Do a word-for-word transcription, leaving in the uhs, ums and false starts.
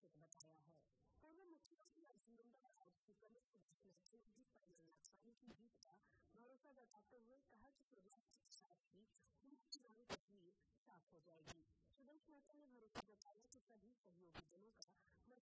सुरक्षित बताया है। पूर्व मुख्यमंत्री अर्जुन मुंडा आज की प्रमुख मैचों में भी फाइनल मैच पाने की जीत का भरोसा जताते हुए कहा कि शुरुआत के साथ ही उनकी नई तस्वीर साफ हो जाएगी। सुदेश महतो ने भरोसा जताया कि सभी सहयोगी दलों का